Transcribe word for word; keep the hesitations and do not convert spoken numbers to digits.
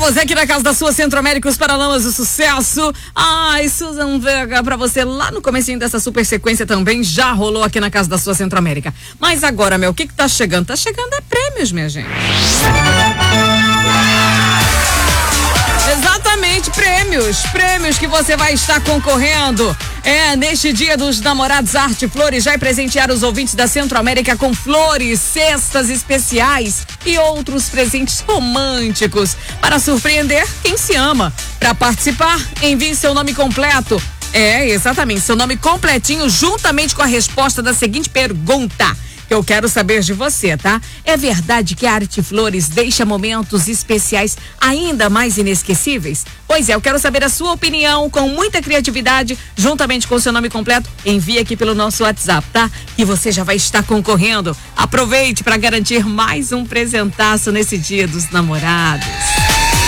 Voltamos aqui na casa da sua Centro-América, os Paralamas do Sucesso. Ai, Susan Vega, pra você lá no comecinho dessa super sequência também já rolou aqui na casa da sua Centro-América. Mas agora, meu, o que que tá chegando? Tá chegando é prêmios, minha gente. Exatamente, prêmios, prêmios que você vai estar concorrendo. É, neste dia dos namorados, Arte Flores vai presentear os ouvintes da Centro-América com flores, cestas especiais e outros presentes românticos para surpreender quem se ama. Para participar, envie seu nome completo. É, exatamente, seu nome completinho juntamente com a resposta da seguinte pergunta. Eu quero saber de você, tá? É verdade que a Arte Flores deixa momentos especiais ainda mais inesquecíveis? Pois é, eu quero saber a sua opinião com muita criatividade, juntamente com o seu nome completo. Envie aqui pelo nosso WhatsApp, tá? E você já vai estar concorrendo. Aproveite para garantir mais um presentaço nesse Dia dos Namorados.